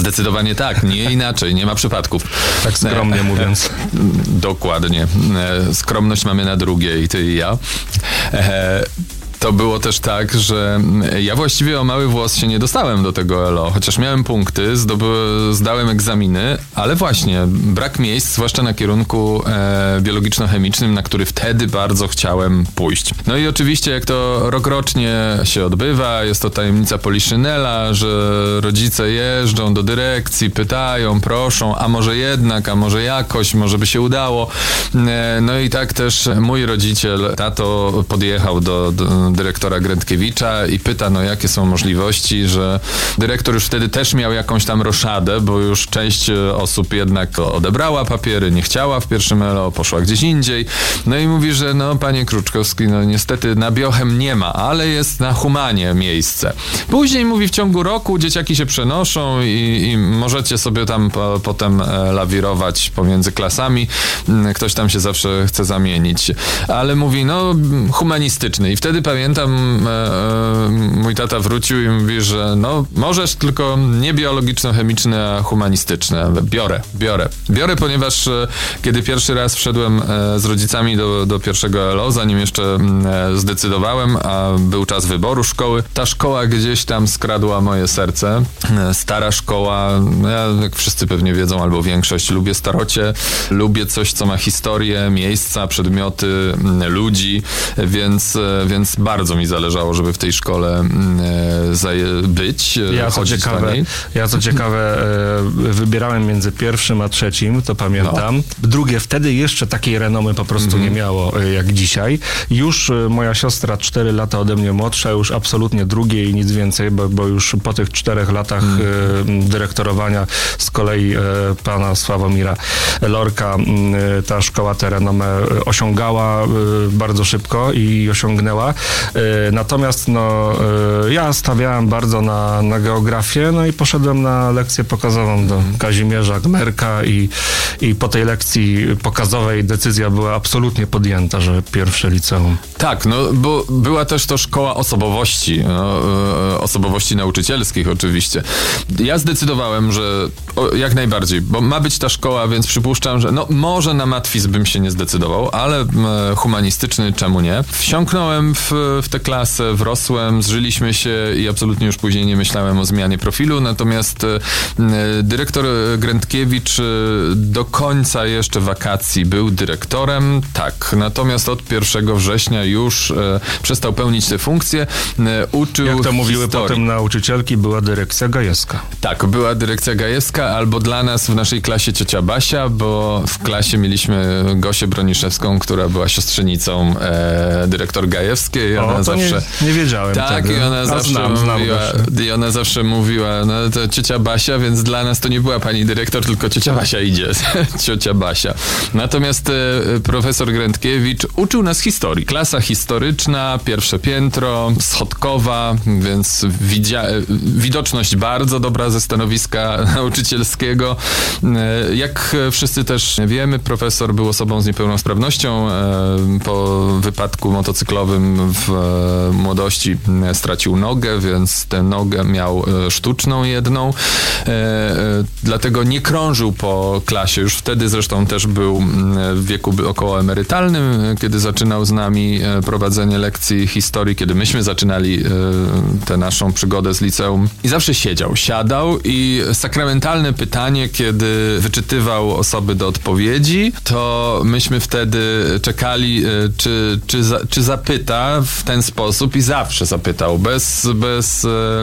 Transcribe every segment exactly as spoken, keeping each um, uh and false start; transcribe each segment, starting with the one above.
Zdecydowanie tak, nie inaczej, nie ma przypadków. Tak skromnie mówiąc. Dokładnie. Skromność mamy na drugie, i ty, i ja. To było też tak, że ja właściwie o mały włos się nie dostałem do tego L O, chociaż miałem punkty, zdoby, zdałem egzaminy, ale właśnie brak miejsc, zwłaszcza na kierunku e, biologiczno-chemicznym, na który wtedy bardzo chciałem pójść. No i oczywiście jak to rokrocznie się odbywa, jest to tajemnica Poliszynela, że rodzice jeżdżą do dyrekcji, pytają, proszą, a może jednak, a może jakoś, może by się udało. E, no i tak też mój rodziciel, tato, podjechał do, do dyrektora Grętkiewicza i pyta, no jakie są możliwości, że dyrektor już wtedy też miał jakąś tam roszadę, bo już część osób jednak odebrała papiery, nie chciała w pierwszym L O, poszła gdzieś indziej. No i mówi, że no panie Kruczkowski, no niestety na biochem nie ma, ale jest na humanie miejsce. Później mówi, w ciągu roku dzieciaki się przenoszą i, i możecie sobie tam po, potem lawirować pomiędzy klasami. Ktoś tam się zawsze chce zamienić. Ale mówi, no humanistyczny. I wtedy pamiętam, Pamiętam, e, e, mój tata wrócił i mówi, że no możesz, tylko nie biologiczno-chemiczne, a humanistyczne. Biorę, biorę. Biorę, ponieważ e, kiedy pierwszy raz wszedłem e, z rodzicami do, do pierwszego L O, zanim jeszcze e, zdecydowałem, a był czas wyboru szkoły, ta szkoła gdzieś tam skradła moje serce. E, stara szkoła, ja, jak wszyscy pewnie wiedzą, albo większość, lubię starocie, lubię coś, co ma historię, miejsca, przedmioty, ludzi, więc, e, więc bardzo mi zależało, żeby w tej szkole e, być, ja chodzić co ciekawe, taniej. Ja co ciekawe e, wybierałem między pierwszym a trzecim, to pamiętam. No. Drugie wtedy jeszcze takiej renomy po prostu mm-hmm. nie miało e, jak dzisiaj. Już e, moja siostra cztery lata ode mnie młodsza, już absolutnie drugie i nic więcej, bo, bo już po tych czterech latach mm. e, dyrektorowania z kolei e, pana Sławomira Lorka e, ta szkoła tę renomę osiągała e, bardzo szybko i osiągnęła. Natomiast no, ja stawiałem bardzo na, na geografię, no i poszedłem na lekcję pokazową do Kazimierza Gmerka i, i po tej lekcji pokazowej decyzja była absolutnie podjęta, że pierwsze liceum. Tak, no bo była też to szkoła osobowości, no, osobowości nauczycielskich oczywiście. Ja zdecydowałem, że o, jak najbardziej, bo ma być ta szkoła, więc przypuszczam, że no może na matwiz bym się nie zdecydował, ale e, humanistyczny czemu nie? Wsiąknąłem w, w tę klasę, wrosłem, zżyliśmy się i absolutnie już później nie myślałem o zmianie profilu, natomiast e, dyrektor Grętkiewicz e, do końca jeszcze wakacji był dyrektorem, tak, natomiast od pierwszego września już e, przestał pełnić te funkcje, e, uczył Jak to mówiły historii. Potem nauczycielki, była dyrekcja Gajewska. Tak, była dyrekcja Gajewska, albo dla nas w naszej klasie ciocia Basia, bo w klasie mieliśmy Gosię Broniszewską, która była siostrzenicą e, dyrektor Gajewskiej. I ona o, to zawsze, nie, nie wiedziałem tak, tego. i ona A zawsze znam, znam mówiła, i ona zawsze mówiła, no to ciocia Basia, więc dla nas to nie była pani dyrektor, tylko ciocia Basia idzie, ciocia Basia. Natomiast e, profesor Grętkiewicz uczył nas historii. Klasa historyczna, pierwsze piętro, schodkowa, więc widzia, widoczność bardzo dobra ze stanowiska nauczycielskiego. Jak wszyscy też wiemy, profesor był osobą z niepełnosprawnością. Po wypadku motocyklowym w młodości stracił nogę, więc tę nogę miał sztuczną jedną. Dlatego nie krążył po klasie. Już wtedy zresztą też był w wieku około emerytalnym, kiedy zaczynał z nami prowadzenie lekcji historii, kiedy myśmy zaczynali tę naszą przygodę z liceum. I zawsze siedział, siadał i sakramentalne pytanie, kiedy wyczytywał osoby do odpowiedzi, to myśmy wtedy czekali, czy, czy, za, czy zapyta w ten sposób i zawsze zapytał, bez, bez,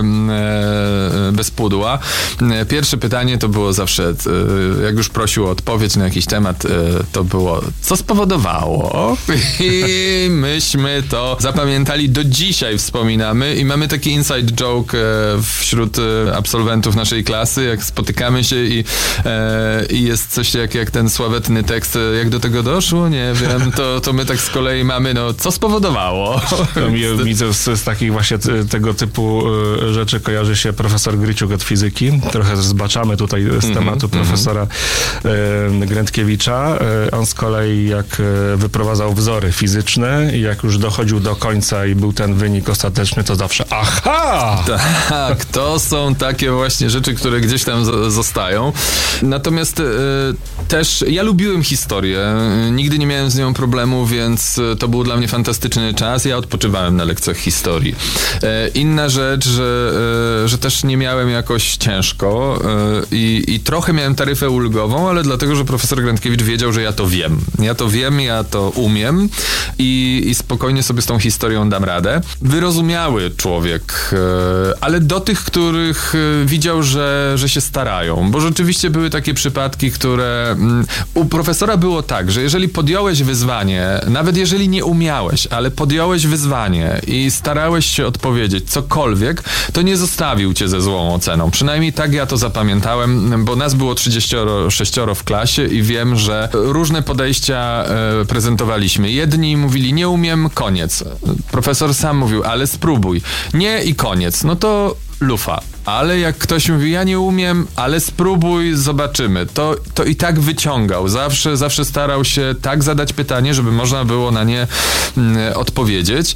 e, bez pudła. Pierwsze pytanie to było zawsze, jak już prosił o odpowiedź na jakiś temat, to było, co spowodowało? I myśmy to zapamiętali, do dzisiaj wspominamy i mamy taki inside joke wśród absolwentów naszej klasy, jak spotykamy się i, e, i jest coś jak, jak ten sławetny tekst, jak do tego doszło, nie wiem, to, to my tak z kolei mamy, no, co spowodowało? To mi, mi z, z takich właśnie t, tego typu y, rzeczy kojarzy się profesor Gryciuk od fizyki. Trochę zbaczamy tutaj z mm-hmm, tematu profesora mm-hmm. y, Grętkiewicza. Y, on z kolei jak y, wyprowadzał wzory fizyczne i jak już dochodził do końca i był ten wynik ostateczny, to zawsze aha! Tak, to są takie właśnie rzeczy, które gdzieś tam z- zostają. Natomiast e, też ja lubiłem historię, nigdy nie miałem z nią problemu, więc to był dla mnie fantastyczny czas. Ja odpoczywałem na lekcjach historii. E, inna rzecz, że, e, że też nie miałem jakoś ciężko e, i, i trochę miałem taryfę ulgową, ale dlatego, że profesor Grętkiewicz wiedział, że ja to wiem. Ja to wiem, ja to umiem i, i spokojnie sobie z tą historią dam radę. Wyrozumiały człowiek, e, ale do tych, których e, widział, że, że się starają, bo rzeczywiście były takie przypadki, które mm, u profesora było tak, że jeżeli podjąłeś wyzwanie, nawet jeżeli nie umiałeś, ale podjąłeś wyzwanie i starałeś się odpowiedzieć cokolwiek, to nie zostawił cię ze złą oceną. Przynajmniej tak ja to zapamiętałem, bo nas było trzydzieści sześć w klasie i wiem, że różne podejścia e, prezentowaliśmy. Jedni mówili, nie umiem, koniec. Profesor sam mówił, ale spróbuj. Nie i koniec. No to lufa. Ale jak ktoś mówi, ja nie umiem, ale spróbuj, zobaczymy. To, to i tak wyciągał. Zawsze, zawsze starał się tak zadać pytanie, żeby można było na nie mm, odpowiedzieć.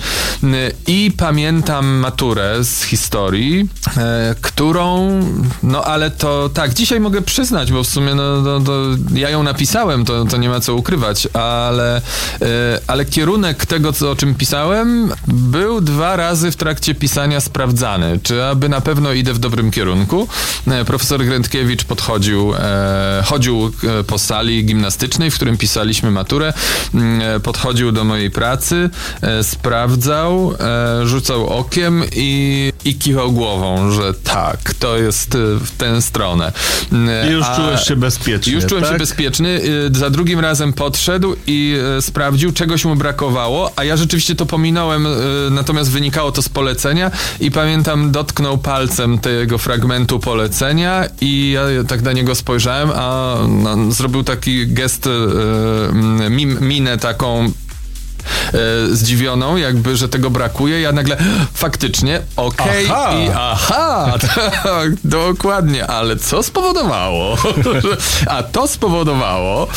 I pamiętam maturę z historii, e, którą, no ale to tak, dzisiaj mogę przyznać, bo w sumie no, no, to ja ją napisałem, to, to nie ma co ukrywać, ale, e, ale kierunek tego, co, o czym pisałem, był dwa razy w trakcie pisania sprawdzany. Czy aby na pewno idę w dobrym kierunku. Profesor Grętkiewicz podchodził, e, chodził po sali gimnastycznej, w którym pisaliśmy maturę, e, podchodził do mojej pracy, e, sprawdzał, e, rzucał okiem i, i kiwał głową, że tak, to jest w tę stronę. E, I już A, czułeś się bezpiecznie, Już czułem tak? się bezpieczny. E, za drugim razem podszedł i e, sprawdził, czegoś mu brakowało, a ja rzeczywiście to pominąłem, e, natomiast wynikało to z polecenia i pamiętam, dotknął palcem tego fragmentu polecenia i ja tak na niego spojrzałem, a no, zrobił taki gest, e, min, minę taką e, zdziwioną, jakby, że tego brakuje. Ja nagle, faktycznie, okej, okay, i aha, tak, dokładnie, ale co spowodowało? A to spowodowało,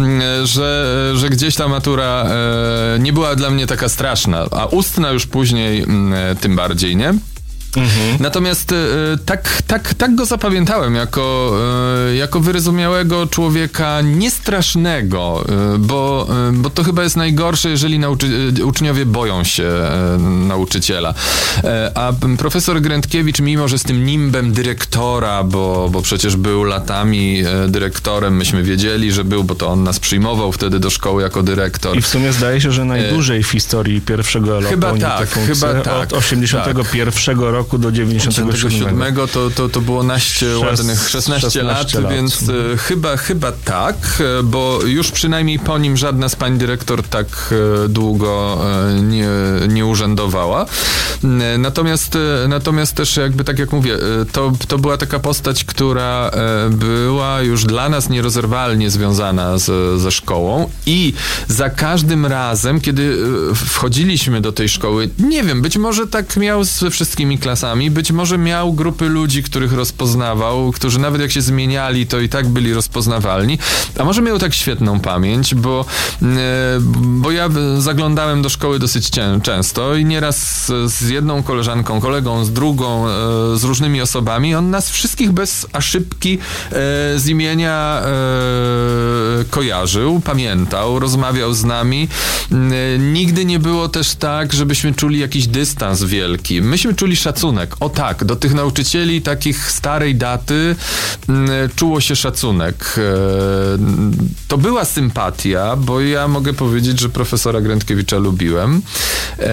że, że gdzieś ta matura e, nie była dla mnie taka straszna, a ustna już później e, tym bardziej, nie? Mhm. Natomiast e, tak, tak, tak go zapamiętałem jako, e, jako wyrozumiałego człowieka, niestrasznego, e, bo, e, bo to chyba jest najgorsze, jeżeli nauczy, e, uczniowie boją się e, nauczyciela. E, a profesor Grętkiewicz, mimo że z tym nimbem dyrektora, bo, bo przecież był latami e, dyrektorem, myśmy wiedzieli, że był, bo to on nas przyjmował wtedy do szkoły jako dyrektor. I w sumie zdaje się, że najdłużej w historii pierwszego L O chyba tak, chyba tak, od osiemdziesiątego pierwszego tak. roku do dziewięćdziesiątego siódmego. To, to, to było naście Szes, ładnych szesnaście lat, lat, więc e, chyba, chyba tak, e, bo już przynajmniej po nim żadna z pań dyrektor tak e, długo e, nie, nie urzędowała. E, natomiast, e, natomiast też jakby tak jak mówię, e, to, to była taka postać, która e, była już dla nas nierozerwalnie związana z, ze szkołą i za każdym razem, kiedy e, wchodziliśmy do tej szkoły, nie wiem, być może tak miał ze wszystkimi klasami, być może miał grupy ludzi, których rozpoznawał, którzy nawet jak się zmieniali, to i tak byli rozpoznawalni, a może miał tak świetną pamięć, bo, e, bo ja zaglądałem do szkoły dosyć cię, często i nieraz z, z jedną koleżanką, kolegą, z drugą, e, z różnymi osobami, on nas wszystkich bez aszybki e, z imienia e, kojarzył, pamiętał, rozmawiał z nami. E, nigdy nie było też tak, żebyśmy czuli jakiś dystans wielki. Myśmy czuli szacunek. O tak, do tych nauczycieli takich starej daty m, czuło się szacunek. E, to była sympatia, bo ja mogę powiedzieć, że profesora Grętkiewicza lubiłem. E,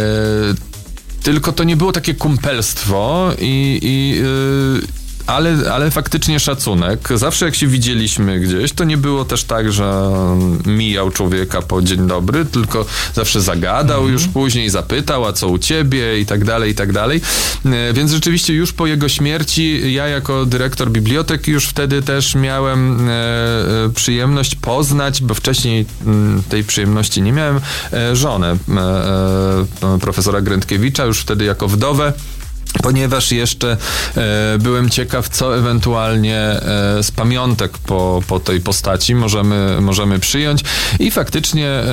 tylko to nie było takie kumpelstwo i, i y, Ale, ale faktycznie szacunek. Zawsze jak się widzieliśmy gdzieś, to nie było też tak, że mijał człowieka po dzień dobry, tylko zawsze zagadał mm-hmm. już później, zapytał, a co u ciebie i tak dalej, i tak dalej. Więc rzeczywiście już po jego śmierci ja jako dyrektor biblioteki już wtedy też miałem e, przyjemność poznać, bo wcześniej m, tej przyjemności nie miałem, e, żonę e, e, profesora Grętkiewicza, już wtedy jako wdowę. ponieważ jeszcze e, byłem ciekaw, co ewentualnie e, z pamiątek po, po tej postaci możemy, możemy przyjąć i faktycznie e,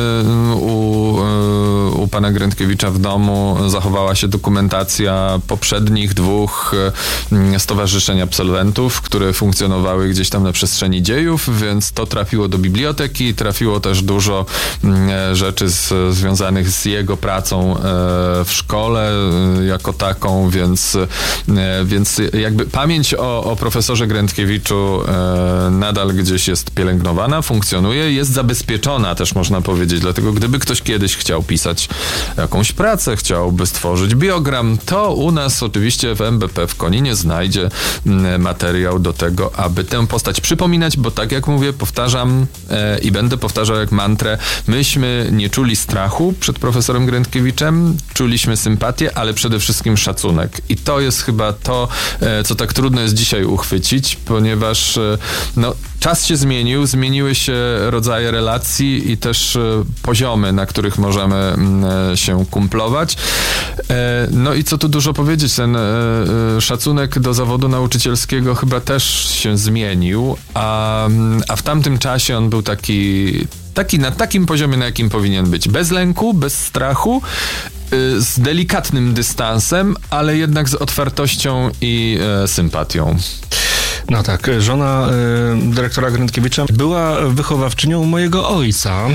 u, e, u pana Gryntkiewicza w domu zachowała się dokumentacja poprzednich dwóch e, stowarzyszeń absolwentów, które funkcjonowały gdzieś tam na przestrzeni dziejów, więc to trafiło do biblioteki, trafiło też dużo e, rzeczy z, związanych z jego pracą e, w szkole e, jako taką, więc, więc jakby pamięć o, o profesorze Gryntkiewiczu e, nadal gdzieś jest pielęgnowana, funkcjonuje, jest zabezpieczona też można powiedzieć, dlatego gdyby ktoś kiedyś chciał pisać jakąś pracę, chciałby stworzyć biogram, to u nas oczywiście w M B P w Koninie znajdzie materiał do tego, aby tę postać przypominać, bo tak jak mówię, powtarzam e, i będę powtarzał jak mantrę, myśmy nie czuli strachu przed profesorem Gryntkwiewiczem, czuliśmy sympatię, ale przede wszystkim szacunek. I to jest chyba to, co tak trudno jest dzisiaj uchwycić, ponieważ no, czas się zmienił, zmieniły się rodzaje relacji i też poziomy, na których możemy się kumplować. No i co tu dużo powiedzieć, ten szacunek do zawodu nauczycielskiego chyba też się zmienił, a, a w tamtym czasie on był taki, taki na takim poziomie, na jakim powinien być. Bez lęku, bez strachu, z delikatnym dystansem, ale jednak z otwartością i e, sympatią. No tak, żona y, dyrektora Gryntkiewicza była wychowawczynią mojego ojca y,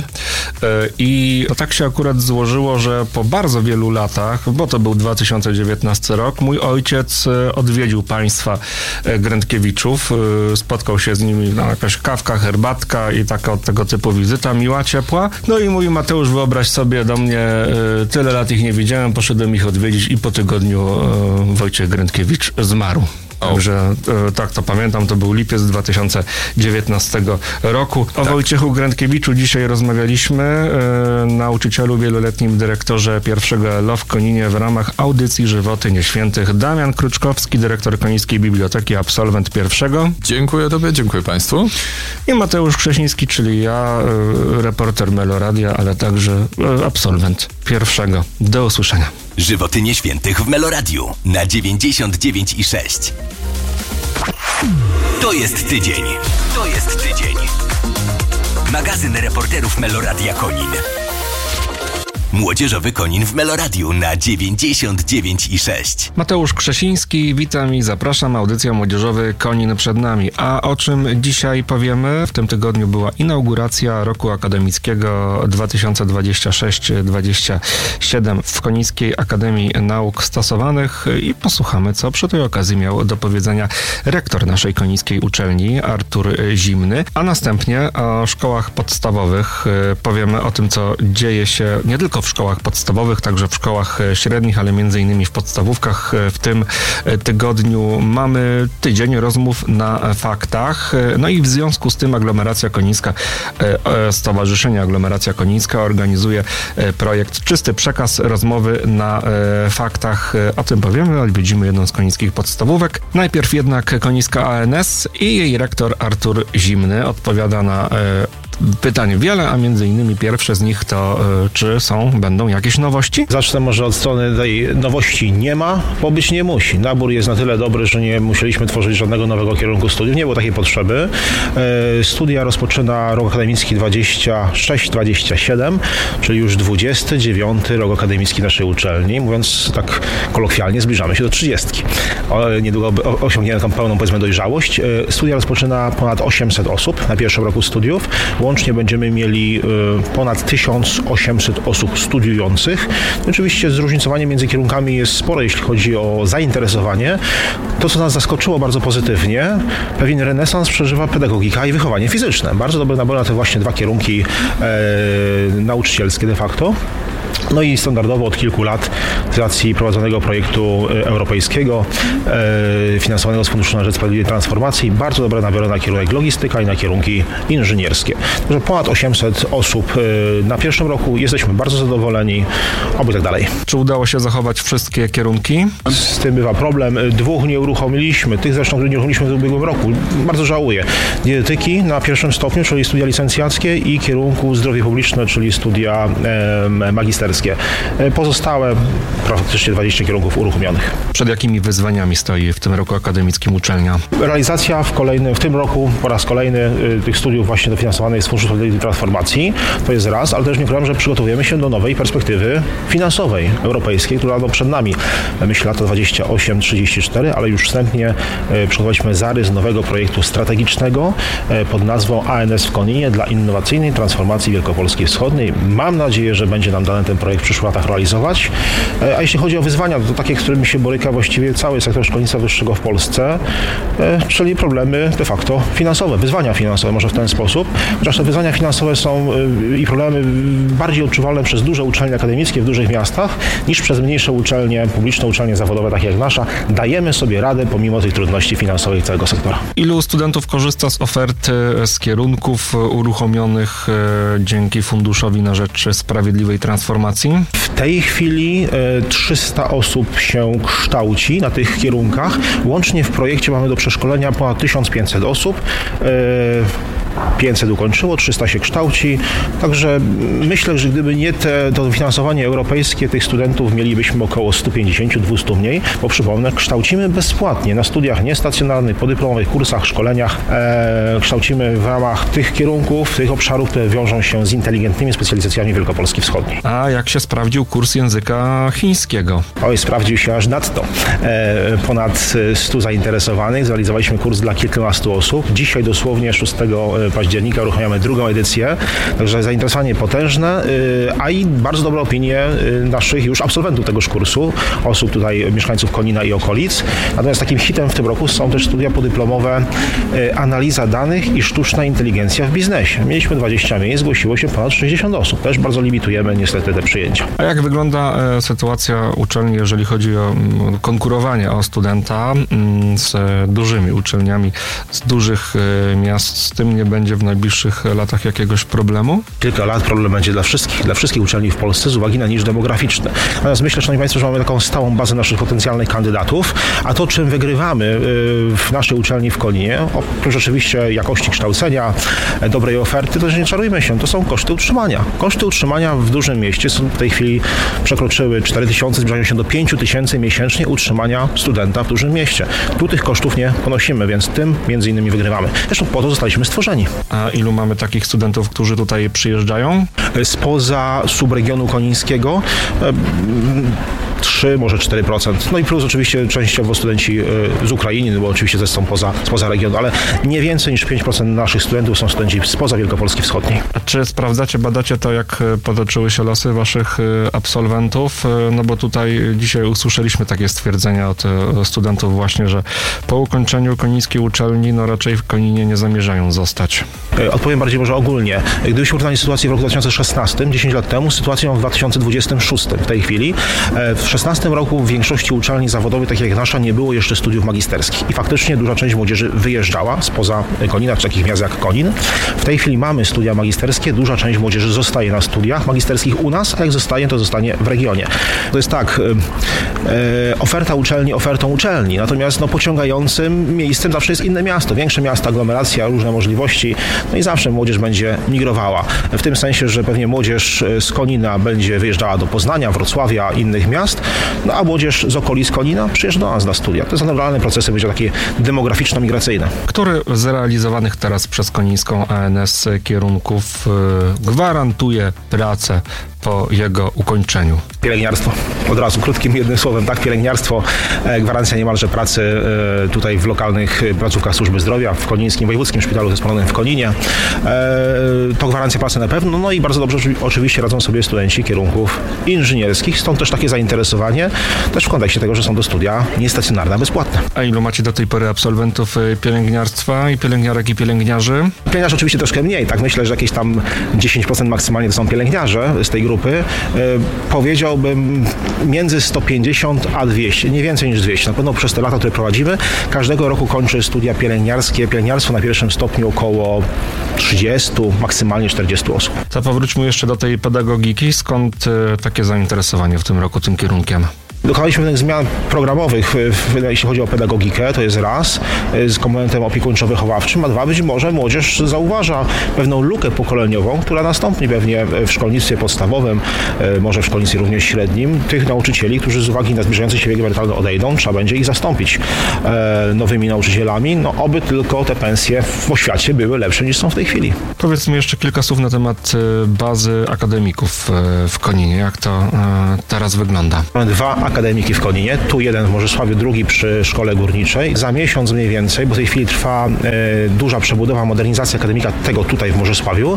i tak się akurat złożyło, że po bardzo wielu latach, bo to był dwa tysiące dziewiętnasty rok, mój ojciec y, odwiedził państwa y, Gryntkwiewiczów, y, spotkał się z nimi na jakaś kawka, herbatka i taka tego typu wizyta, miła, ciepła. No i mówi: Mateusz, wyobraź sobie, do mnie y, tyle lat ich nie widziałem, poszedłem ich odwiedzić i po tygodniu y, Wojciech Gryntkiewicz zmarł. Także e, tak to pamiętam, to był lipiec dwa tysiące dziewiętnastego roku. O tak. Wojciechu Gryntkiewiczu dzisiaj rozmawialiśmy, e, nauczycielu, wieloletnim dyrektorze pierwszego L O w Koninie w ramach audycji Żywoty Nieświętych. Damian Kruczkowski, dyrektor Konińskiej Biblioteki, absolwent pierwszego. Dziękuję tobie, dziękuję państwu. I Mateusz Krzesiński, czyli ja, e, reporter Meloradia, ale także e, absolwent pierwszego. Do usłyszenia. Żywoty Nieświętych w Meloradiu na dziewięćdziesiąt dziewięć i sześć. To jest tydzień. To jest tydzień. Magazyn reporterów Meloradia Konin. Młodzieżowy Konin w Meloradiu na dziewięćdziesiąt dziewięć i sześć. Mateusz Krzesiński, witam i zapraszam. Audycja Młodzieżowy Konin przed nami. A o czym dzisiaj powiemy? W tym tygodniu była inauguracja roku akademickiego dwa tysiące dwudziestego szóstego dwudziestego siódmego w Konińskiej Akademii Nauk Stosowanych i posłuchamy, co przy tej okazji miał do powiedzenia rektor naszej konińskiej uczelni, Artur Zimny. A następnie o szkołach podstawowych powiemy o tym, co dzieje się nie tylko w szkołach podstawowych, także w szkołach średnich, ale między innymi w podstawówkach. W tym tygodniu mamy tydzień rozmów na faktach. No i w związku z tym Aglomeracja Konińska, Stowarzyszenie Aglomeracja Konińska organizuje projekt Czysty Przekaz, rozmowy na faktach. O tym powiemy, odwiedzimy jedną z konińskich podstawówek. Najpierw jednak Konińska A N S i jej rektor Artur Zimny odpowiada na pytań wiele, a między innymi pierwsze z nich to y, czy są, będą jakieś nowości? Zacznę może od strony tej nowości nie ma, bo być nie musi. Nabór jest na tyle dobry, że nie musieliśmy tworzyć żadnego nowego kierunku studiów, nie było takiej potrzeby. E, studia rozpoczyna rok akademicki dwudziesty szósty dwudziesty siódmy, czyli już dwudziesty dziewiąty rok akademicki naszej uczelni. Mówiąc tak kolokwialnie, zbliżamy się do trzydziestki. O, niedługo osiągniemy tą pełną, powiedzmy, dojrzałość. E, studia rozpoczyna ponad osiemset osób na pierwszym roku studiów. Łącznie będziemy mieli ponad tysiąc osiemset osób studiujących. Oczywiście zróżnicowanie między kierunkami jest spore, jeśli chodzi o zainteresowanie. To, co nas zaskoczyło bardzo pozytywnie, pewien renesans przeżywa pedagogika i wychowanie fizyczne. Bardzo dobry nabór na te właśnie dwa kierunki e, nauczycielskie de facto. No i standardowo od kilku lat z racji prowadzonego projektu europejskiego e, finansowanego z Funduszu na rzecz Sprawiedliwej Transformacji bardzo dobre nabory na kierunek logistyka i na kierunki inżynierskie. Także ponad osiemset osób e, na pierwszym roku. Jesteśmy bardzo zadowoleni. Oby tak dalej. Czy udało się zachować wszystkie kierunki? Z tym bywa problem. Dwóch nie uruchomiliśmy. Tych zresztą, których nie uruchomiliśmy w ubiegłym roku. Bardzo żałuję. Dietetyki na pierwszym stopniu, czyli studia licencjackie i kierunku zdrowie publiczne, czyli studia e, magisterskie. wszystkie. Pozostałe praktycznie dwadzieścia kierunków uruchomionych. Przed jakimi wyzwaniami stoi w tym roku akademickim uczelnia? Realizacja w kolejnym, w tym roku po raz kolejny y, tych studiów właśnie dofinansowanych z Funduszu Sprawiedliwej Transformacji. To jest raz, ale też nie ukrywam, że przygotowujemy się do nowej perspektywy finansowej europejskiej, która no, przed nami. Myślę lata dwadzieścia osiem trzydzieści cztery, ale już wstępnie y, przygotowaliśmy zarys nowego projektu strategicznego y, pod nazwą A N S w Koninie dla innowacyjnej transformacji Wielkopolski Wschodniej. Mam nadzieję, że będzie nam dane ten projekt w przyszłych latach realizować. Y, a jeśli chodzi o wyzwania, to takie, z którymi się boryka właściwie cały sektor szkolnictwa wyższego w Polsce, y, czyli problemy de facto finansowe, wyzwania finansowe, może w ten sposób. Chociaż te wyzwania finansowe są y, i problemy bardziej odczuwalne przez duże uczelnie akademickie w dużych miastach niż przez mniejsze uczelnie, publiczne uczelnie zawodowe, takie jak nasza. Dajemy sobie radę pomimo tych trudności finansowych całego sektora. Ilu studentów korzysta z oferty, z kierunków uruchomionych y, dzięki Funduszowi na rzecz Sprawiedliwej Transformacji? W tej chwili y, trzysta osób się kształci na tych kierunkach. Łącznie w projekcie mamy do przeszkolenia ponad tysiąc pięćset osób. pięćset ukończyło, trzysta się kształci. Także myślę, że gdyby nie te, to finansowanie europejskie, tych studentów mielibyśmy około sto pięćdziesiąt do dwustu mniej, bo przypomnę, kształcimy bezpłatnie na studiach niestacjonarnych, podyplomowych, kursach, szkoleniach. E, kształcimy w ramach tych kierunków, tych obszarów, które wiążą się z inteligentnymi specjalizacjami Wielkopolski Wschodniej. A jak się sprawdził kurs języka chińskiego? Oj, sprawdził się aż nadto. E, ponad stu zainteresowanych. Zrealizowaliśmy kurs dla kilkunastu osób. Dzisiaj dosłownie szóstego października uruchamiamy drugą edycję. Także zainteresowanie potężne, a i bardzo dobre opinie naszych już absolwentów tegoż kursu, osób tutaj, mieszkańców Konina i okolic. Natomiast takim hitem w tym roku są też studia podyplomowe analiza danych i sztuczna inteligencja w biznesie. Mieliśmy dwadzieścia miejsc, zgłosiło się ponad sześćdziesiąt osób. Też bardzo limitujemy niestety te przyjęcia. A jak wygląda sytuacja uczelni, jeżeli chodzi o konkurowanie o studenta z dużymi uczelniami z dużych miast? Z tym nie będzie w najbliższych latach jakiegoś problemu? Kilka lat problem będzie dla wszystkich, dla wszystkich uczelni w Polsce z uwagi na niż demograficzny. Natomiast myślę, szanowni państwo, że mamy taką stałą bazę naszych potencjalnych kandydatów, a to, czym wygrywamy w naszej uczelni w Koninie, oprócz oczywiście jakości kształcenia, dobrej oferty, to nie czarujmy się, to są koszty utrzymania. Koszty utrzymania w dużym mieście są w tej chwili przekroczyły cztery tysiące, zbliżają się do pięć tysięcy miesięcznie utrzymania studenta w dużym mieście. Tu tych kosztów nie ponosimy, więc tym między innymi wygrywamy. Zresztą po to zostaliśmy stworzeni. A ilu mamy takich studentów, którzy tutaj przyjeżdżają? Spoza subregionu konińskiego trzy, może cztery procent. No i plus oczywiście częściowo studenci z Ukrainy, no bo oczywiście też są poza, spoza regionu, ale nie więcej niż pięć procent naszych studentów są studenci spoza Wielkopolski Wschodniej. A czy sprawdzacie, badacie to, jak potoczyły się losy waszych absolwentów? No bo tutaj dzisiaj usłyszeliśmy takie stwierdzenia od studentów właśnie, że po ukończeniu konińskiej uczelni, no raczej w Koninie nie zamierzają zostać. Odpowiem bardziej może ogólnie. Gdybyśmy porównali sytuację w roku dwa tysiące szesnastym, dziesięć lat temu, sytuacją w dwa tysiące dwudziestym szóstym w tej chwili. W dwa tysiące szesnastym roku w większości uczelni zawodowych, takich jak nasza, nie było jeszcze studiów magisterskich i faktycznie duża część młodzieży wyjeżdżała spoza Konina, czy takich miast jak Konin. W tej chwili mamy studia magisterskie, duża część młodzieży zostaje na studiach magisterskich u nas, a jak zostanie, to zostanie w regionie. To jest tak, e, oferta uczelni ofertą uczelni, natomiast no, pociągającym miejscem zawsze jest inne miasto, większe miasta, aglomeracja, różne możliwości, no i zawsze młodzież będzie migrowała. W tym sensie, że pewnie młodzież z Konina będzie wyjeżdżała do Poznania, Wrocławia, innych miast, no a młodzież z okolic Konina przyjeżdża do nas na studia. To są naturalne procesy, będzie takie demograficzno-migracyjne. Który z zrealizowanych teraz przez konińską A N S kierunków gwarantuje pracę po jego ukończeniu? Pielęgniarstwo. Od razu, krótkim jednym słowem, tak, pielęgniarstwo, gwarancja niemalże pracy tutaj w lokalnych placówkach służby zdrowia, w Konińskim Wojewódzkim Szpitalu Zespolonym w Koninie. To gwarancja pracy na pewno, no i bardzo dobrze oczywiście radzą sobie studenci kierunków inżynierskich, stąd też takie zainteresowanie, też w kontekście tego, że są to studia niestacjonarne, bezpłatne. A ilu macie do tej pory absolwentów pielęgniarstwa i pielęgniarek i pielęgniarzy? Pielęgniarzy oczywiście troszkę mniej, tak, myślę, że jakieś tam dziesięć procent maksymalnie to są pielęgniarze z tej grupy. Grupy, powiedziałbym między sto pięćdziesiąt a dwieście, nie więcej niż dwieście. Na pewno przez te lata, które prowadzimy, każdego roku kończy studia pielęgniarskie, pielęgniarstwo na pierwszym stopniu około trzydzieści, maksymalnie czterdzieści osób. To powróćmy jeszcze do tej pedagogiki. Skąd takie zainteresowanie w tym roku tym kierunkiem? Dokonaliśmy pewnych zmian programowych, jeśli chodzi o pedagogikę, to jest raz, z komponentem opiekuńczo-wychowawczym, a dwa, być może młodzież zauważa pewną lukę pokoleniową, która nastąpi pewnie w szkolnictwie podstawowym, może w szkolnictwie również średnim. Tych nauczycieli, którzy z uwagi na zbliżający się wiek emerytalny odejdą, trzeba będzie ich zastąpić nowymi nauczycielami. No oby tylko te pensje w oświacie były lepsze niż są w tej chwili. Powiedzmy jeszcze kilka słów na temat bazy akademików w Koninie. Jak to teraz wygląda? Mamy dwa akademiki w Koninie. Tu jeden w Morzesławiu, drugi przy Szkole Górniczej. Za miesiąc mniej więcej, bo w tej chwili trwa e, duża przebudowa, modernizacja akademika tego tutaj w Morzesławiu.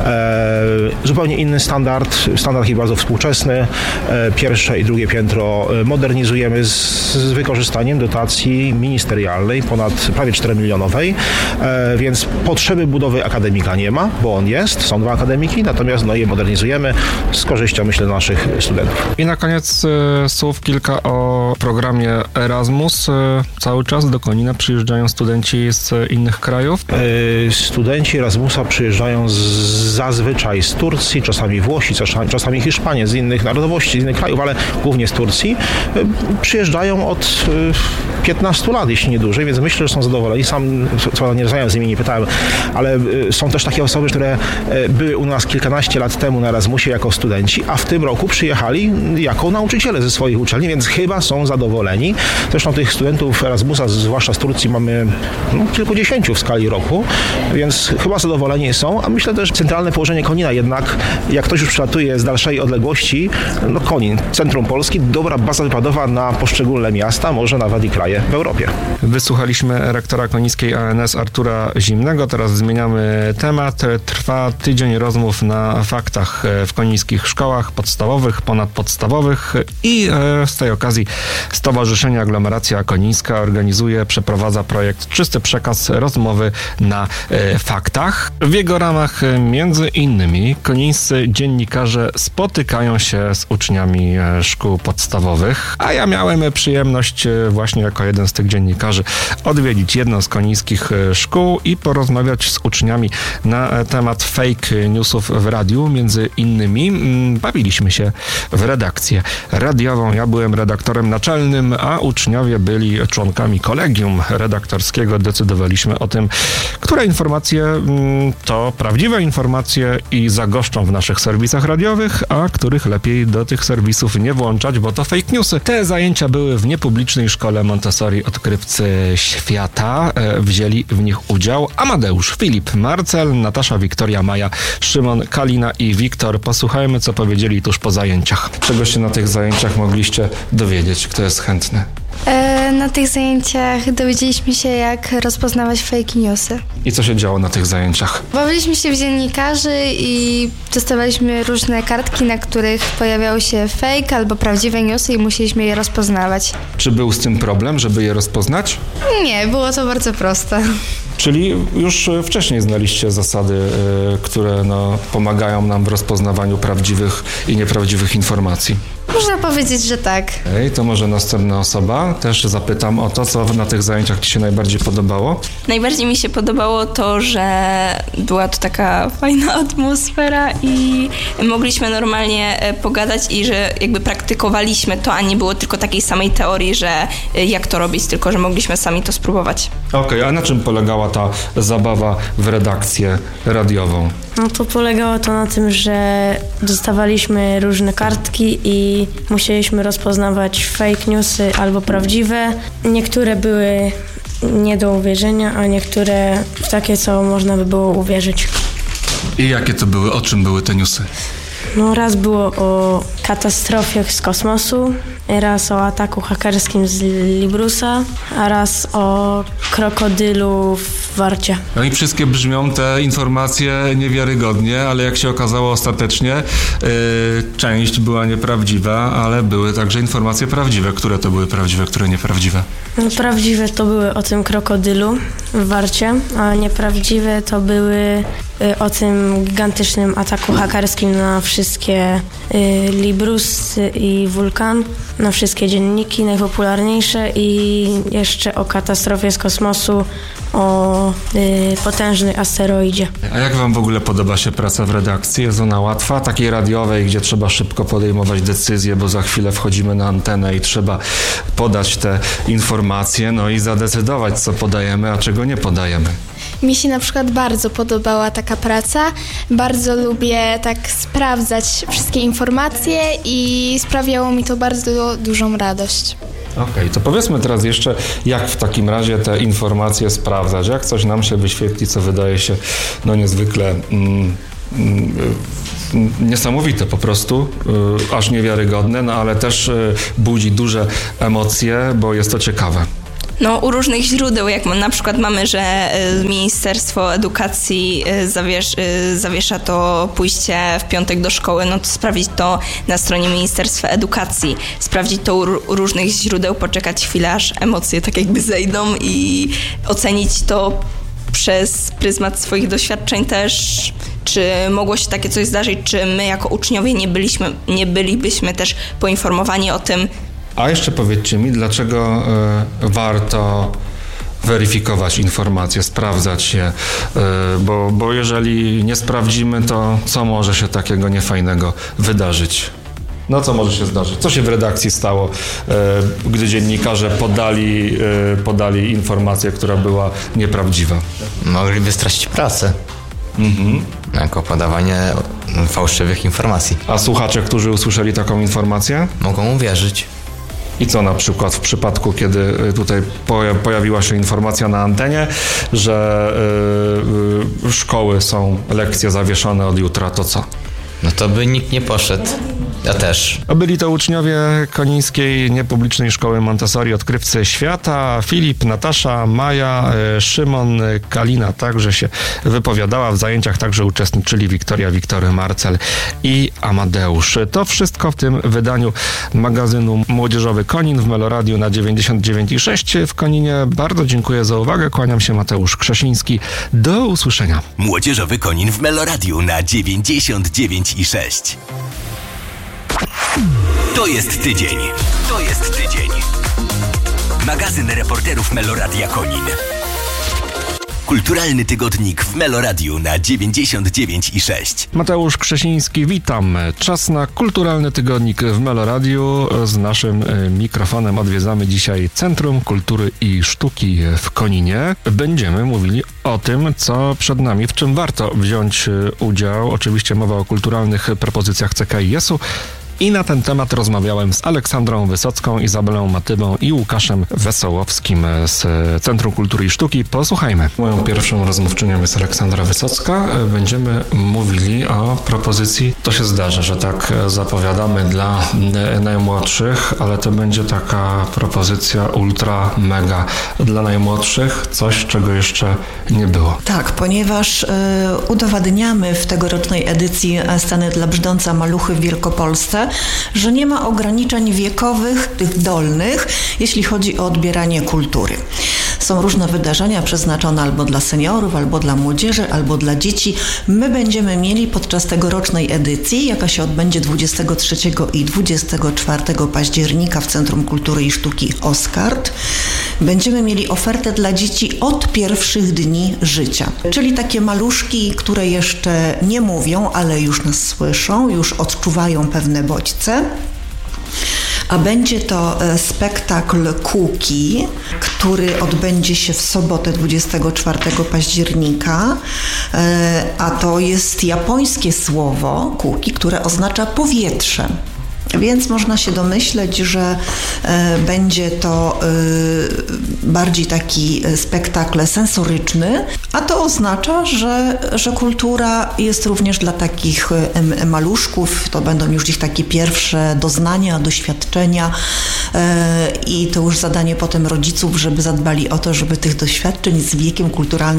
E, zupełnie inny standard, standard taki bardzo współczesny. E, pierwsze i drugie piętro modernizujemy z, z wykorzystaniem dotacji ministerialnej, ponad prawie czteromilionowej, e, więc potrzeby budowy akademika nie ma, bo on jest, są dwa akademiki, natomiast no, je modernizujemy z korzyścią, myślę, naszych studentów. I na koniec e, słów kilka o programie Erasmus. E, cały czas do Konina przyjeżdżają studenci z innych krajów? E, studenci Erasmusa przyjeżdżają z, zazwyczaj z Turcji, czasami Włosi, czasami, czasami Hiszpanie, z innych narodowości, z innych krajów, ale głównie z Turcji. E, przyjeżdżają od e, piętnastu lat, jeśli nie dłużej, więc myślę, że są zadowoleni. Sam co nie rozmawiałem z nimi, nie pytałem, ale e, są też takie osoby, które e, były u nas kilkanaście lat temu na Erasmusie jako studenci, a w tym roku przyjechali jako nauczyciele ze swoich uczelni, więc chyba są zadowoleni. Zresztą tych studentów Erasmusa, zwłaszcza z Turcji, mamy no, kilkudziesięciu w skali roku, więc chyba zadowoleni są, a myślę też centralne położenie Konina jednak, jak ktoś już przylatuje z dalszej odległości, no Konin, centrum Polski, dobra baza wypadowa na poszczególne miasta, może nawet i kraje w Europie. Wysłuchaliśmy rektora konińskiej A N S Artura Zimnego, teraz zmieniamy temat. Trwa tydzień rozmów na faktach w konińskich szkołach podstawowych, ponadpodstawowych i z tej okazji Stowarzyszenie Aglomeracja Konińska organizuje, przeprowadza projekt Czysty Przekaz, rozmowy na faktach. W jego ramach między innymi konińscy dziennikarze spotykają się z uczniami szkół podstawowych, a ja miałem przyjemność właśnie jako jeden z tych dziennikarzy odwiedzić jedną z konińskich szkół i porozmawiać z uczniami na temat fake newsów w radiu. Między innymi bawiliśmy się w redakcję radiową. Ja byłem redaktorem naczelnym, a uczniowie byli członkami kolegium redaktorskiego. Decydowaliśmy o tym, które informacje to prawdziwe informacje i zagoszczą w naszych serwisach radiowych, a których lepiej do tych serwisów nie włączać, bo to fake newsy. Te zajęcia były w niepublicznej szkole Montessori Odkrywcy Świata. Wzięli w nich udział Amadeusz, Filip, Marcel, Natasza, Wiktoria, Maja, Szymon, Kalina i Wiktor. Posłuchajmy, co powiedzieli tuż po zajęciach. Czego się na tych zajęciach mogliście dowiedzieć? Kto jest chętny? Na tych zajęciach dowiedzieliśmy się, jak rozpoznawać fake newsy. I co się działo na tych zajęciach? Bawiliśmy się w dziennikarzy i dostawaliśmy różne kartki, na których pojawiały się fake albo prawdziwe newsy i musieliśmy je rozpoznawać. Czy był z tym problem, żeby je rozpoznać? Nie, było to bardzo proste. Czyli już wcześniej znaliście zasady, które no, pomagają nam w rozpoznawaniu prawdziwych i nieprawdziwych informacji. Można powiedzieć, że tak. Ej, to może następna osoba. Też zapytam o to, co na tych zajęciach Ci się najbardziej podobało. Najbardziej mi się podobało to, że była to taka fajna atmosfera i mogliśmy normalnie pogadać i że jakby praktykowaliśmy to, a nie było tylko takiej samej teorii, że jak to robić, tylko że mogliśmy sami to spróbować. Okej, okay, a na czym polegała ta zabawa w redakcję radiową? No to polegało to na tym, że dostawaliśmy różne kartki i musieliśmy rozpoznawać fake newsy albo prawdziwe. Niektóre były nie do uwierzenia, a niektóre w takie, co można by było uwierzyć. I jakie to były? O czym były te newsy? No raz było o katastrofie z kosmosu, raz o ataku hakerskim z Librusa, a raz o krokodylu w Warcie. No i wszystkie brzmią te informacje niewiarygodnie, ale jak się okazało ostatecznie, yy, część była nieprawdziwa, ale były także informacje prawdziwe. Które to były prawdziwe, które nieprawdziwe? No, prawdziwe to były o tym krokodylu w Warcie, a nieprawdziwe to były y, o tym gigantycznym ataku hakerskim na wszystkie y, Librus i Wulkan, na wszystkie dzienniki najpopularniejsze i jeszcze o katastrofie z kosmosu, o y, potężnym asteroidzie. A jak wam w ogóle podoba się praca w redakcji? Jest ona łatwa? Takiej radiowej, gdzie trzeba szybko podejmować decyzje, bo za chwilę wchodzimy na antenę i trzeba podać te informacje, no i zadecydować, co podajemy, a czego nie podajemy. Mi się na przykład bardzo podobała taka praca. Bardzo lubię tak sprawdzać wszystkie informacje i sprawiało mi to bardzo dużą radość. Okej, okay, to powiedzmy teraz jeszcze, jak w takim razie te informacje sprawdzać, jak coś nam się wyświetli, co wydaje się no niezwykle mm, mm, niesamowite po prostu, y, aż niewiarygodne, no ale też y, budzi duże emocje, bo jest to ciekawe. No, u różnych źródeł, jak na przykład mamy, że Ministerstwo Edukacji zawiesz, zawiesza to pójście w piątek do szkoły, no to sprawdzić to na stronie Ministerstwa Edukacji, sprawdzić to u różnych źródeł, poczekać chwilę, aż emocje tak jakby zejdą i ocenić to przez pryzmat swoich doświadczeń też, czy mogło się takie coś zdarzyć, czy my jako uczniowie nie byliśmy, nie bylibyśmy też poinformowani o tym. A jeszcze powiedzcie mi, dlaczego y, warto weryfikować informacje, sprawdzać je, y, bo, bo jeżeli nie sprawdzimy, to co może się takiego niefajnego wydarzyć? No co może się zdarzyć? Co się w redakcji stało, y, gdy dziennikarze podali, y, podali informację, która była nieprawdziwa? Mogliby stracić pracę. Mhm. Jako podawanie fałszywych informacji. A słuchacze, którzy usłyszeli taką informację? Mogą uwierzyć. I co na przykład w przypadku, kiedy tutaj pojawiła się informacja na antenie, że yy, szkoły są, lekcje zawieszone od jutra, to co? No to by nikt nie poszedł. Ja też. Byli to uczniowie Konińskiej Niepublicznej Szkoły Montessori Odkrywcy Świata. Filip, Natasza, Maja, Szymon, Kalina także się wypowiadała. W zajęciach także uczestniczyli Wiktoria, Wiktory, Marcel i Amadeusz. To wszystko w tym wydaniu magazynu Młodzieżowy Konin w Meloradiu na dziewięćdziesiąt dziewięć i sześć w Koninie. Bardzo dziękuję za uwagę. Kłaniam się, Mateusz Krzesiński. Do usłyszenia. Młodzieżowy Konin w Meloradiu na dziewięćdziesiąt dziewięć i sześć. To jest tydzień. To jest tydzień. Magazyn reporterów Meloradia Konin. Kulturalny tygodnik w Meloradiu na dziewięćdziesiąt dziewięć i sześć. Mateusz Krzesiński, witam. Czas na kulturalny tygodnik w Meloradiu. Z naszym mikrofonem odwiedzamy dzisiaj Centrum Kultury i Sztuki w Koninie. Będziemy mówili o tym, co przed nami, w czym warto wziąć udział. Oczywiście mowa o kulturalnych propozycjach C K I S-u. I na ten temat rozmawiałem z Aleksandrą Wysocką, Izabelą Matybą i Łukaszem Wesołowskim z Centrum Kultury i Sztuki. Posłuchajmy. Moją pierwszą rozmówczynią jest Aleksandra Wysocka. Będziemy mówili o propozycji. To się zdarza, że tak zapowiadamy dla najmłodszych, ale to będzie taka propozycja ultra, mega dla najmłodszych. Coś, czego jeszcze nie było. Tak, ponieważ y, udowadniamy w tegorocznej edycji Sceny dla brzdąca maluchy w Wielkopolsce, że nie ma ograniczeń wiekowych, tych dolnych, jeśli chodzi o odbieranie kultury. Są różne wydarzenia przeznaczone albo dla seniorów, albo dla młodzieży, albo dla dzieci. My będziemy mieli podczas tegorocznej edycji, jaka się odbędzie dwudziestego trzeciego i dwudziestego czwartego października w Centrum Kultury i Sztuki Oskard, będziemy mieli ofertę dla dzieci od pierwszych dni życia. Czyli takie maluszki, które jeszcze nie mówią, ale już nas słyszą, już odczuwają pewne bodźce. A będzie to spektakl Kuki, który odbędzie się w sobotę dwudziestego czwartego października, a to jest japońskie słowo Kuki, które oznacza powietrze. Więc można się domyśleć, że e, będzie to e, bardziej taki spektakl sensoryczny, a to oznacza, że, że kultura jest również dla takich e, maluszków. To będą już ich takie pierwsze doznania, doświadczenia e, i to już zadanie potem rodziców, żeby zadbali o to, żeby tych doświadczeń z wiekiem kulturalnych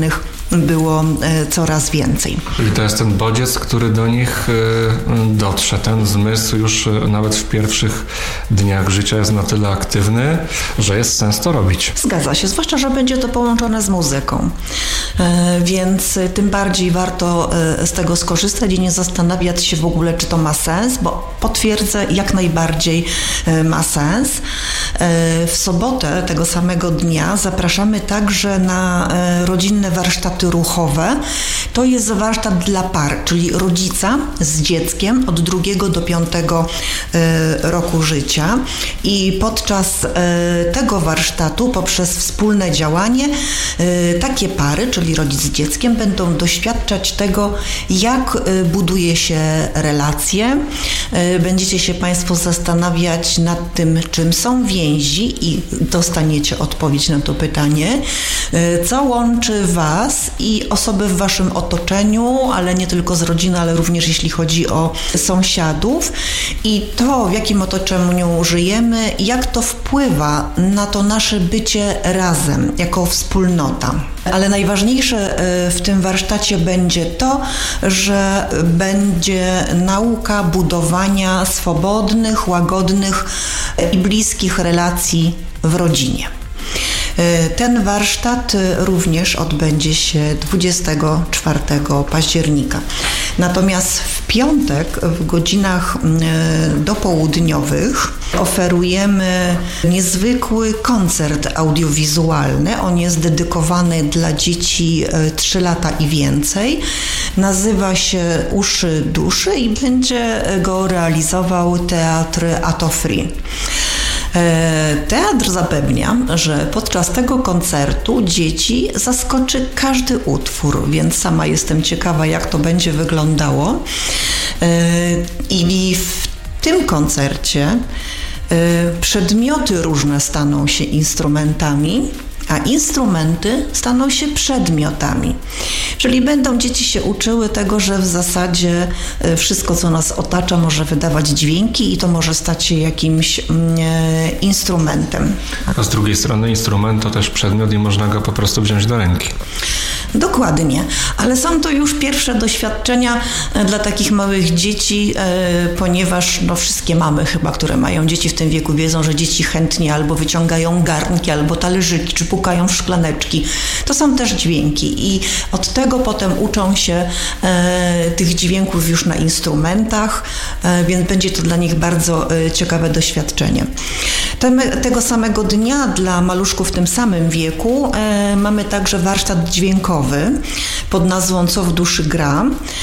było coraz więcej. Czyli to jest ten bodziec, który do nich dotrze. Ten zmysł już nawet w pierwszych dniach życia jest na tyle aktywny, że jest sens to robić. Zgadza się, zwłaszcza, że będzie to połączone z muzyką. Więc tym bardziej warto z tego skorzystać i nie zastanawiać się w ogóle, czy to ma sens, bo potwierdzę, jak najbardziej ma sens. W sobotę tego samego dnia zapraszamy także na rodzinne warsztaty ruchowe. To jest warsztat dla par, czyli rodzica z dzieckiem od drugiego do piątego roku życia i podczas tego warsztatu poprzez wspólne działanie takie pary, czyli rodzic z dzieckiem, będą doświadczać tego, jak buduje się relacje. Będziecie się Państwo zastanawiać nad tym, czym są więzi i dostaniecie odpowiedź na to pytanie, co łączy Was i osoby w Waszym otoczeniu, ale nie tylko z rodziny, ale również jeśli chodzi o sąsiadów i to, w jakim otoczeniu żyjemy, jak to wpływa na to nasze bycie razem, jako wspólnota. Ale najważniejsze w tym warsztacie będzie to, że będzie nauka budowania swobodnych, łagodnych i bliskich relacji w rodzinie. Ten warsztat również odbędzie się dwudziestego czwartego października. Natomiast w piątek w godzinach dopołudniowych oferujemy niezwykły koncert audiowizualny. On jest dedykowany dla dzieci trzy lata i więcej. Nazywa się Uszy Duszy i będzie go realizował Teatr Ato Free. Teatr zapewnia, że podczas tego koncertu dzieci zaskoczy każdy utwór, więc sama jestem ciekawa, jak to będzie wyglądało. I w tym koncercie przedmioty różne staną się instrumentami, a instrumenty staną się przedmiotami. Czyli będą dzieci się uczyły tego, że w zasadzie wszystko, co nas otacza, może wydawać dźwięki i to może stać się jakimś instrumentem. A z drugiej strony instrument to też przedmiot i można go po prostu wziąć do ręki. Dokładnie, ale są to już pierwsze doświadczenia dla takich małych dzieci, ponieważ no, wszystkie mamy chyba, które mają dzieci w tym wieku, wiedzą, że dzieci chętnie albo wyciągają garnki, albo talerzyki, czy pukają w szklaneczki. To są też dźwięki i od tego potem uczą się e, tych dźwięków już na instrumentach, e, więc będzie to dla nich bardzo e, ciekawe doświadczenie. Tem, tego samego dnia dla maluszków w tym samym wieku e, mamy także warsztat dźwiękowy pod nazwą Co w duszy gra.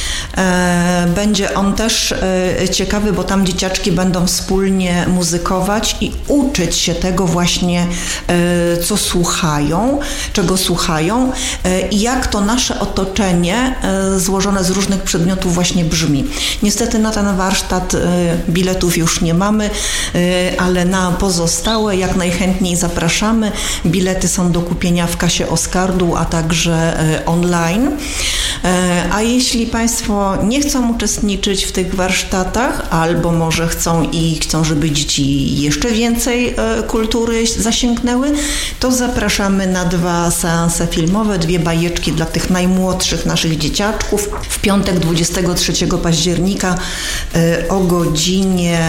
E, będzie on też e, ciekawy, bo tam dzieciaczki będą wspólnie muzykować i uczyć się tego właśnie, e, co słuchają, czego słuchają e, i jak to nasze otoczenie e, złożone z różnych przedmiotów właśnie brzmi. Niestety na ten warsztat e, biletów już nie mamy, e, ale na pozostałe jak najchętniej zapraszamy. Bilety są do kupienia w kasie Oskardu, a także online. A jeśli Państwo nie chcą uczestniczyć w tych warsztatach, albo może chcą i chcą, żeby dzieci jeszcze więcej kultury zasięgnęły, to zapraszamy na dwa seanse filmowe, dwie bajeczki dla tych najmłodszych naszych dzieciaczków. W piątek dwudziestego trzeciego października o godzinie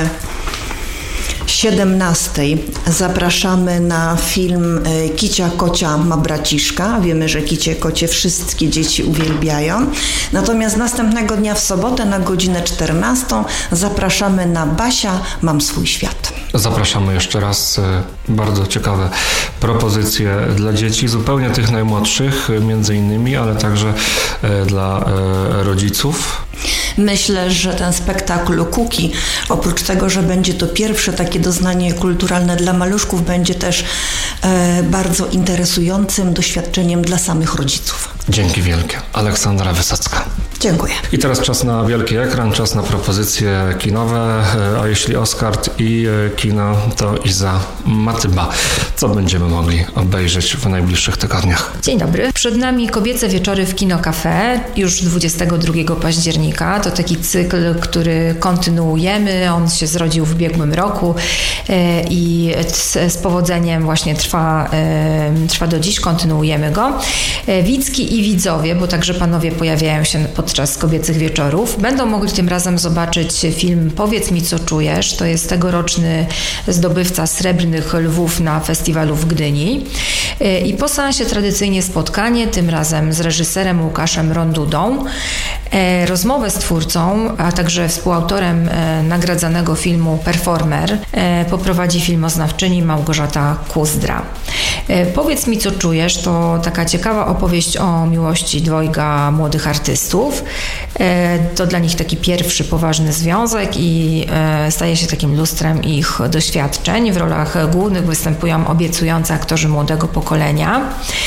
siedemnastej zapraszamy na film Kicia Kocia ma braciszka. Wiemy, że kicie kocie wszystkie dzieci uwielbiają. Natomiast następnego dnia w sobotę na godzinę czternastą zapraszamy na Basia Mam swój świat. Zapraszamy jeszcze raz. Bardzo ciekawe propozycje dla dzieci, zupełnie tych najmłodszych między innymi, ale także dla rodziców. Myślę, że ten spektakl Kuki, oprócz tego, że będzie to pierwsze takie doznanie kulturalne dla maluszków, będzie też e, bardzo interesującym doświadczeniem dla samych rodziców. Dzięki wielkie. Aleksandra Wysocka. Dziękuję. I teraz czas na wielki ekran, czas na propozycje kinowe, a jeśli Oscar i kino, to Iza Matyba. Co będziemy mogli obejrzeć w najbliższych tygodniach? Dzień dobry. Przed nami Kobiece Wieczory w Kino Cafe już dwudziestego drugiego października. To taki cykl, który kontynuujemy. On się zrodził w ubiegłym roku i z powodzeniem właśnie trwa, trwa do dziś. Kontynuujemy go. Widzki i widzowie, bo także panowie pojawiają się podczas kobiecych wieczorów, będą mogli tym razem zobaczyć film Powiedz mi, co czujesz. To jest tegoroczny zdobywca Srebrnych Lwów na festiwalu w Gdyni. I po seansie tradycyjnie spotkanie, tym razem z reżyserem Łukaszem Rondudą. Rozmowę z twórcą, a także współautorem nagradzanego filmu Performer poprowadzi filmoznawczyni Małgorzata Kuzdra. Powiedz mi, co czujesz, to taka ciekawa opowieść o miłości dwojga młodych artystów. To dla nich taki pierwszy poważny związek i staje się takim lustrem ich doświadczeń. W rolach głównych występują obiecujący aktorzy młodego pokolenia.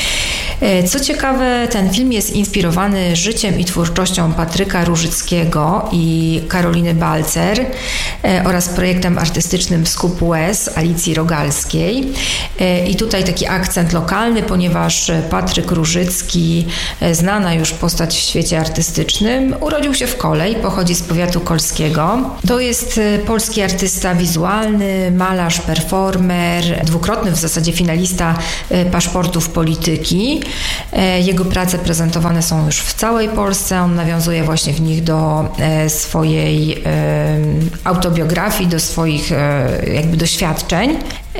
Co ciekawe, ten film jest inspirowany życiem i twórczością Patryka Różyckiego i Karoliny Balcer oraz projektem artystycznym Skup łez Alicji Rogalskiej. I tutaj taki akcent lokalny, ponieważ Patryk Różycki, znana już postać w świecie artystycznym, urodził się w Kole i pochodzi z powiatu kolskiego. To jest polski artysta wizualny, malarz, performer, dwukrotny w zasadzie finalista paszportów polityki. Jego prace prezentowane są już w całej Polsce. On nawiązuje właśnie w nich do swojej autobiografii, do swoich jakby doświadczeń.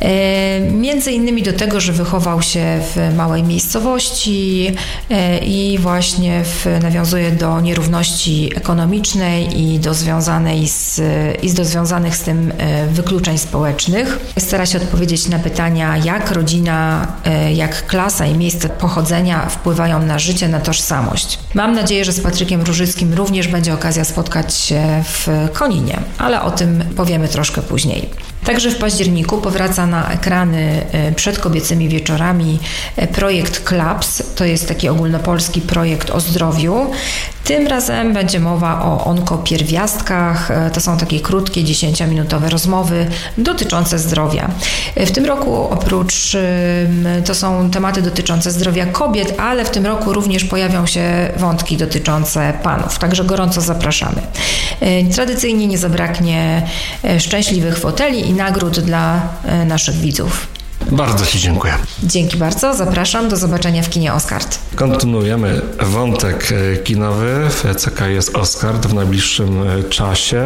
Między innymi do tego, że wychował się w małej miejscowości i właśnie w, nawiązuje do nierówności ekonomicznej i do, związanej z, i do związanych z tym wykluczeń społecznych. Stara się odpowiedzieć na pytania, jak rodzina, jak klasa i miejsce pochodzenia wpływają na życie, na tożsamość. Mam nadzieję, że z Patrykiem Różyckim również będzie okazja spotkać się w Koninie, ale o tym powiemy troszkę później. Także w październiku powraca na ekrany przed kobiecymi wieczorami projekt Klaps. To jest taki ogólnopolski projekt o zdrowiu. Tym razem będzie mowa o onkopierwiastkach. To są takie krótkie, dziesięciominutowe rozmowy dotyczące zdrowia. W tym roku oprócz, to są tematy dotyczące zdrowia kobiet, ale w tym roku również pojawią się wątki dotyczące panów. Także gorąco zapraszamy. Tradycyjnie nie zabraknie szczęśliwych foteli i nagród dla naszych widzów. Bardzo Ci dziękuję. Dzięki bardzo, zapraszam, do zobaczenia w kinie Oscart. Kontynuujemy wątek kinowy w C K jest Oscart w najbliższym czasie.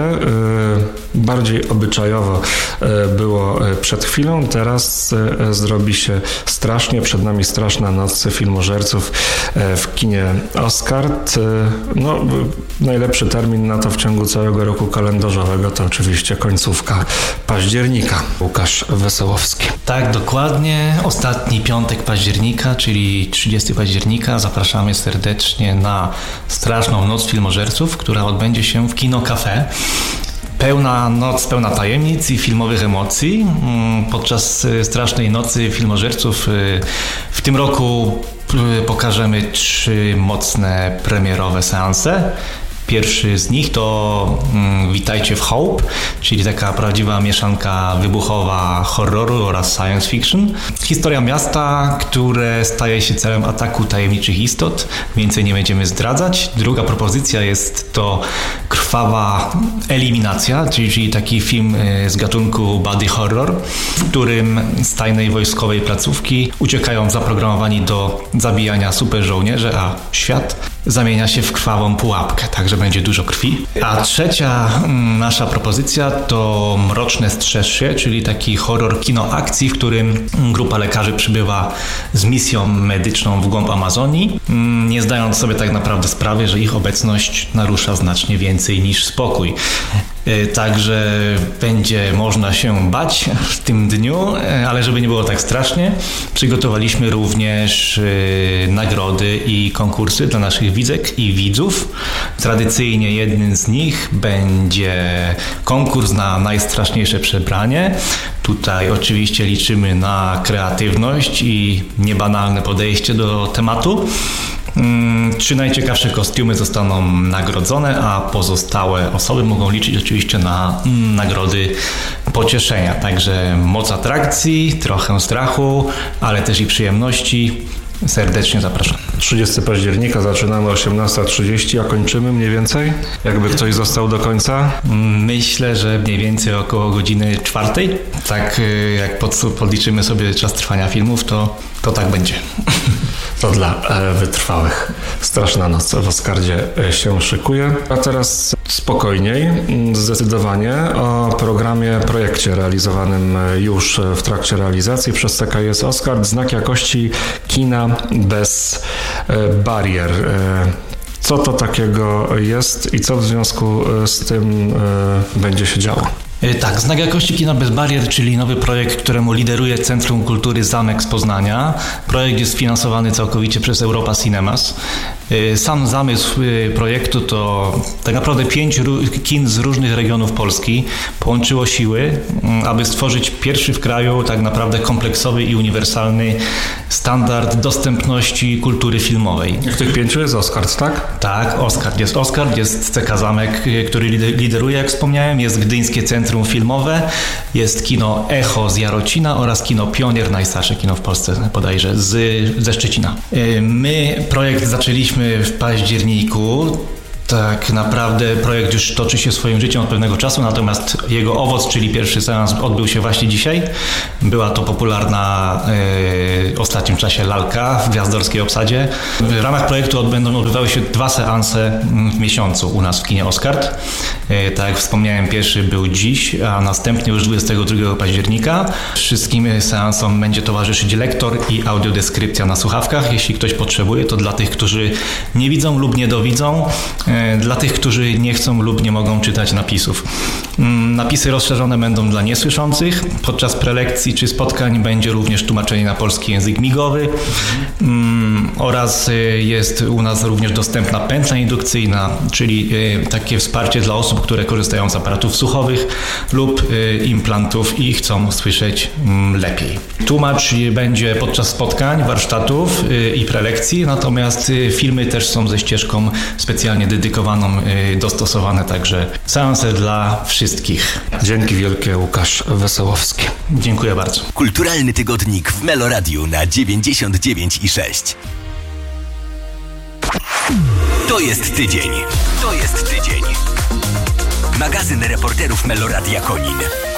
Bardziej obyczajowo było przed chwilą, teraz zrobi się strasznie. Przed nami straszna noc filmożerców w kinie Oscart. No, najlepszy termin na to w ciągu całego roku kalendarzowego to oczywiście końcówka października. Łukasz Wesołowski. Tak, dokładnie. Ostatni piątek października, czyli trzydziestego października, zapraszamy serdecznie na Straszną Noc Filmożerców, która odbędzie się w Kino Cafe. Pełna noc, pełna tajemnic i filmowych emocji. Podczas Strasznej Nocy Filmożerców w tym roku pokażemy trzy mocne premierowe seanse. Pierwszy z nich to mm, Witajcie w Hope, czyli taka prawdziwa mieszanka wybuchowa horroru oraz science fiction. Historia miasta, które staje się celem ataku tajemniczych istot. Więcej nie będziemy zdradzać. Druga propozycja jest to Krwawa Eliminacja, czyli, czyli taki film z gatunku body horror, w którym z tajnej wojskowej placówki uciekają zaprogramowani do zabijania super żołnierze, a świat zamienia się w krwawą pułapkę, także będzie dużo krwi. A trzecia nasza propozycja to Mroczne Strzeże, czyli taki horror kino akcji, w którym grupa lekarzy przybywa z misją medyczną w głąb Amazonii, nie zdając sobie tak naprawdę sprawy, że ich obecność narusza znacznie więcej niż spokój. Także będzie można się bać w tym dniu, ale żeby nie było tak strasznie, przygotowaliśmy również nagrody i konkursy dla naszych widzek i widzów. Tradycyjnie jednym z nich będzie konkurs na najstraszniejsze przebranie. Tutaj oczywiście liczymy na kreatywność i niebanalne podejście do tematu. Trzy najciekawsze kostiumy zostaną nagrodzone, a pozostałe osoby mogą liczyć oczywiście na nagrody pocieszenia. Także moc atrakcji, trochę strachu, ale też i przyjemności. Serdecznie zapraszam. trzydziestego października zaczynamy osiemnasta trzydzieści, a kończymy mniej więcej? Jakby ktoś został do końca? Myślę, że mniej więcej około godziny czwartej. Tak jak pod, podliczymy sobie czas trwania filmów, to, to tak będzie. To dla e, wytrwałych. Straszna noc w Oscardzie się szykuje. A teraz spokojniej, zdecydowanie o programie, projekcie realizowanym już w trakcie realizacji przez C K S Oscard. Znak jakości kina bez e, barier. E, co to takiego jest i co w związku z tym e, będzie się działo? Tak, Znak jakości kina bez barier, czyli nowy projekt, któremu lideruje Centrum Kultury Zamek z Poznania. Projekt jest finansowany całkowicie przez Europa Cinemas. Sam zamysł projektu to tak naprawdę pięć kin z różnych regionów Polski połączyło siły, aby stworzyć pierwszy w kraju tak naprawdę kompleksowy i uniwersalny standard dostępności kultury filmowej. W tych pięciu jest Oscard, tak? Tak, Oscard. Jest Oscard, jest C K Zamek, który lideruje, jak wspomniałem, jest Gdyńskie Centrum Filmowe, jest kino Echo z Jarocina oraz kino Pionier, najstarsze kino w Polsce bodajże, z, ze Szczecina. My projekt zaczęliśmy w październiku. Tak naprawdę projekt już toczy się swoim życiem od pewnego czasu, natomiast jego owoc, czyli pierwszy seans, odbył się właśnie dzisiaj. Była to popularna e, w ostatnim czasie lalka w gwiazdorskiej obsadzie. W ramach projektu będą odbywały się dwa seanse w miesiącu u nas w kinie Oscard. E, tak jak wspomniałem, pierwszy był dziś, a następny już dwudziestego drugiego października. Wszystkim seansom będzie towarzyszyć lektor i audiodeskrypcja na słuchawkach. Jeśli ktoś potrzebuje, to dla tych, którzy nie widzą lub nie dowidzą, dla tych, którzy nie chcą lub nie mogą czytać napisów. Napisy rozszerzone będą dla niesłyszących. Podczas prelekcji czy spotkań będzie również tłumaczenie na polski język migowy oraz jest u nas również dostępna pętla indukcyjna, czyli takie wsparcie dla osób, które korzystają z aparatów słuchowych lub implantów i chcą słyszeć lepiej. Tłumacz będzie podczas spotkań, warsztatów i prelekcji, natomiast filmy też są ze ścieżką specjalnie dedykowaną, dostosowane, także seanse dla wszystkich. Dzięki wielkie, Łukasz Wesołowski. Dziękuję bardzo. Kulturalny tygodnik w Meloradiu na dziewięćdziesiąt dziewięć i sześć. To jest tydzień. To jest tydzień. Magazyn reporterów Meloradia Konin.